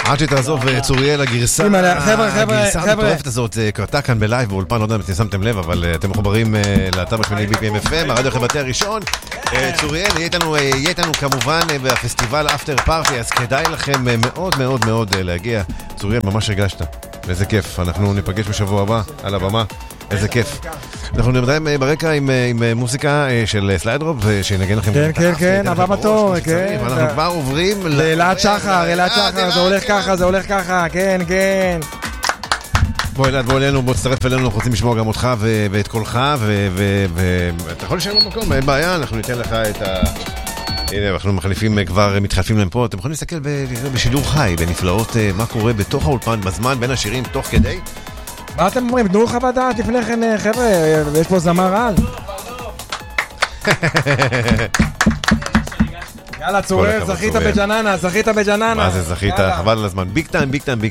עד שתעזוב צוריאל, הגרסה המטורפת הזאת קרתה כאן בלייב באולפן, לא יודע אם אתם שמתם לב, אבל אתם מחוברים לאתר בשמיני BPM-FM, הרדיו החברתי הראשון. צוריאל יהיה איתנו כמובן בפסטיבל אפטר פארטי, אז כדאי לכם מאוד מאוד מאוד להגיע. צוריאל, ממש הרגשת, איזה כיף, אנחנו ניפגש בשבוע הבא על הבמה, איזה כיף. אנחנו נמדים ברקע עם מוזיקה של סליידרופ שנגן לכם. כן, הבא בתור, כן. אנחנו כבר עוברים לאלעד שחר, זה הולך ככה, כן. בוא אלעד, בוא אלינו, בוא תצטרף אלינו, אנחנו רוצים לשמוע גם אותך ואת קולך, ואתה יכול להישאר במקום, אין בעיה, אנחנו ניתן לך את ה... הנה, אנחנו כבר מתחלפים להם פה, אתם יכולים להסתכל בשידור חי, בנפלאות מה קורה בתוך האולפן, בזמן, בין השירים, תוך כדי. מה אתם אומרים? תנו חוות דעת לפני כן, חבר'ה, יש פה זמר על. יאללה, צורר, זכית בג'ננה. מה זה זכית? חבל על הזמן. ביג טיים. זה שנים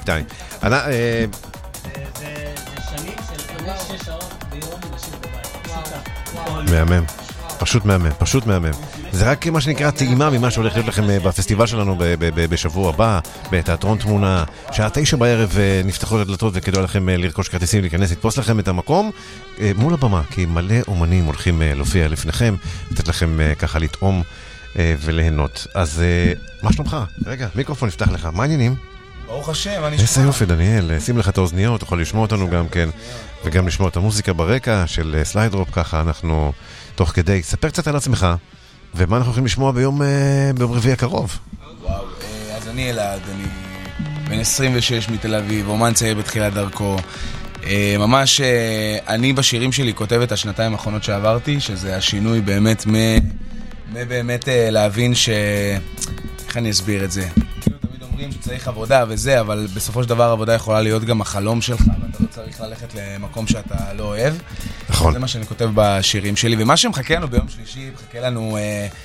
של 5-6 שעות ביום אנשים בבית. פשוט מהמם. זה רק מה שנקרא טעימה ממה שהולך להיות לכם בפסטיבל שלנו בשבוע הבא, בתיאטרון תמונה, שעה 9 בערב נפתחו הדלתות וכדאי לכם לרכוש כרטיסים, להיכנס, לתפוס לכם את המקום מול הבמה, כי מלא אומנים הולכים להופיע לפניכם, לתת לכם ככה לטעום וליהנות. אז מה שלומך? רגע, מיקרופון נפתח לך, מה העניינים? ברוך השם, איזה יופי דניאל, שים לך את האוזניות, תוכל לשמוע אותנו גם כן, וגם לשמוע את המוזיקה ברקע של סליידרופ, ככה אנחנו תוך כדי. ספר קצת על עצמך, ומה אנחנו יכולים לשמוע ביום רביעי הקרוב. וואו, אז אני אלעד, אני בן 26 מתל אביב, אומן צעיר בתחילת דרכו. ממש, אני בשירים שלי כותב את השנתיים האחרונות שעברתי, שזה השינוי באמת, באמת להבין איך אני אסביר את זה? כאילו תמיד אומרים שצריך עבודה וזה, אבל בסופו של דבר עבודה יכולה להיות גם החלום שלך, ואתה לא צריך ללכת למקום שאתה לא אוהב. נכון. זה מה שאני כותב בשירים שלי, ומה שמחכה לנו ביום שלישי, מחכה לנו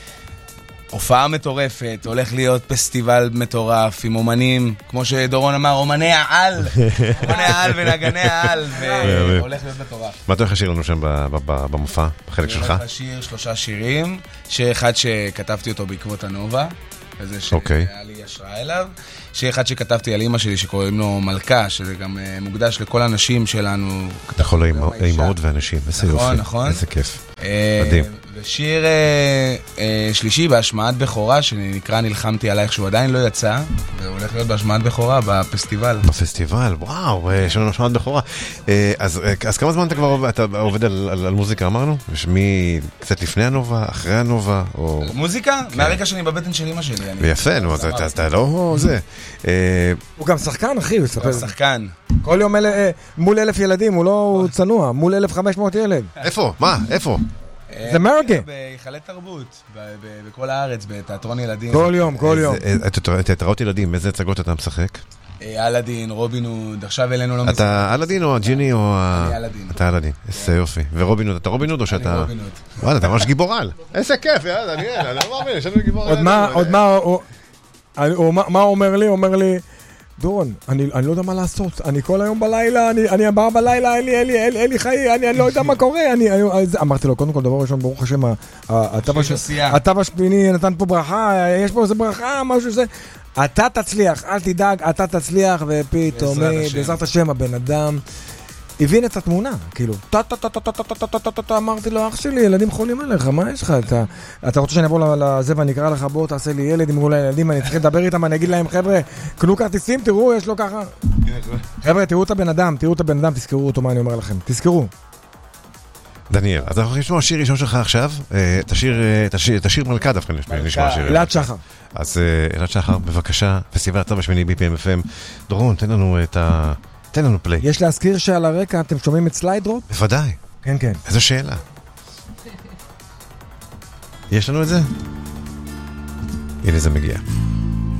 הופעה מטורפת, הולך להיות פסטיבל מטורף עם אומנים, כמו שדורון אמר, אומני העל ונגני העל, והולך להיות מטורף. מה אתה הולך לשיר לנו שם במופע, בחלק שלך? אני הולך לשיר 3 שירים, שיר אחד שכתבתי אותו בעקבות הנובה, וזה שהיה לי השראה אליו, שיר אחד שכתבתי על אמא שלי שקוראים לו מלכה, שזה גם מוקדש לכל הנשים שלנו. אתה יכול לאמהות ואנשים, איזה יופי, נכון. איזה כיף, מדהים. ושיר שלישי בהשמעת בכורה שנקרא נלחמתי עלייך, שהוא עדיין לא יצא, והוא הולך להיות בהשמעת בכורה בפסטיבל. בפסטיבל, וואו, יש לנו השמעת בכורה. אז כמה זמן אתה עובד על מוזיקה, אמרנו? קצת לפני הנובה, אחרי הנובה? מוזיקה? מהרגע שאני בבטן של אמא שלי. ויפה, נו, אז אתה לא זה. הוא גם שחקן, אחי, הוא הוא שחקן. כל יום מול 1,000 ילדים, הוא לא צנוע, מול 1,500 ילד. איפה? מה? איפה? זה מרגע. בהיכלי תרבות, בכל הארץ, בתיאטרון ילדים. כל יום. תיאטראות ילדים, איזה הצגות אתה משחק? אלאדין, רובין הוד, עכשיו אלינו לא משחק. אתה אלאדין או הג'יני או... אני אלאדין. אתה אלאדין, איזה יופי. ורובין הוד, אתה רובין הוד או שאתה... אני רובין הוד. וואלה, אתה ממש גיבור על. איזה כיף, יאללה, אני לא מאמין, יש לנו גיבור על. עוד מה אומר לי, דורון, אני לא יודע מה לעשות, אני כל היום בלילה, אני בא בלילה, אין לי חיי, אני לא יודע מה קורה, אמרתי לו, קודם כל דבר ראשון, ברוך השם, התו השמיני נתן פה ברכה, יש פה איזה ברכה, משהו שזה, אתה תצליח, אל תדאג, אתה תצליח, ופתאום, בעזרת השם, הבן אדם הבין את התמונה, כאילו, אמרתי לו, אח שלי, ילדים חולים עליך, מה יש לך? אתה רוצה שאני אבוא לזה ואני אקרא לך, בוא, תעשה לי ילד, אמרו לילדים, אני צריך לדבר איתם, אני אגיד להם, חבר'ה, קנו כרטיסים, תראו, יש לו ככה. חבר'ה, תראו את הבן אדם, תזכרו אותו, מה אני אומר לכם, תזכרו. דניאל, אז אנחנו יכולים לשמוע שיר ראשון שלך עכשיו, את השיר מלכה דווקא נשמע השיר. אלעד שחר. אז אלעד שחר, בבקשה, פסטיבל הטוב השמיני BPM-FM. דורון, תן לנו פליי. יש להזכיר שעל הרקע אתם שומעים את סליידרופ? בוודאי. כן. איזו שאלה. יש לנו את זה? הנה זה מגיע.